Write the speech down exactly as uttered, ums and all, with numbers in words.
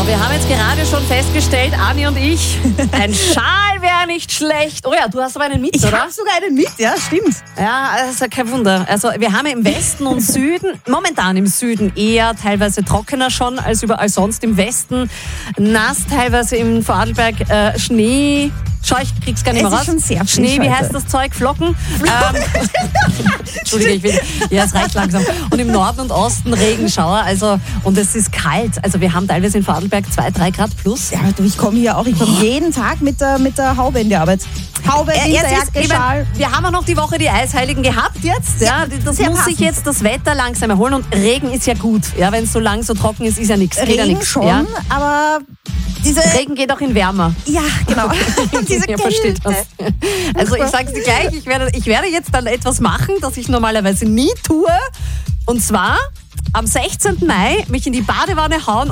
wir haben jetzt gerade schon festgestellt, Anni und ich, ein Schal wäre nicht schlecht. Oh ja, du hast aber einen mit, Ich oder? habe sogar einen mit, ja, stimmt. Ja, also kein Wunder. Also wir haben im Westen und Süden, momentan im Süden eher teilweise trockener schon als überall sonst. Im Westen nass, teilweise im Vorarlberg äh, Schnee. Schau, ich krieg's gar nicht Es mehr ist raus. schon sehr frisch Schnee, wie heute. heißt das Zeug? Flocken? Ähm, Entschuldige, ich will. Ja, es reicht langsam. Und im Norden und Osten Regenschauer. Also, und es ist kalt. Also wir haben teilweise in Vorarlberg zwei, drei Grad plus. Ja, du, ich komme hier auch, ich komme jeden Tag mit der, mit der Haube in die Arbeit. Haube, Äh, jetzt ist, Winterjacke, ich mein, Schal. wir haben ja noch die Woche die Eisheiligen gehabt jetzt. Ja, das sehr muss sich passend. jetzt das Wetter langsam erholen. Und Regen ist ja gut. Ja, wenn es so lang so trocken ist, ist ja nichts. Geht ja Regen nix, schon, ja. aber diese... Regen geht auch in wärmer. Ja, genau. Und diese Ihr versteht das. Kälte. Also ich sage es dir gleich, ich werde, ich werde jetzt dann etwas machen, das ich normalerweise nie tue. Und zwar am sechzehnten Mai mich in die Badewanne hauen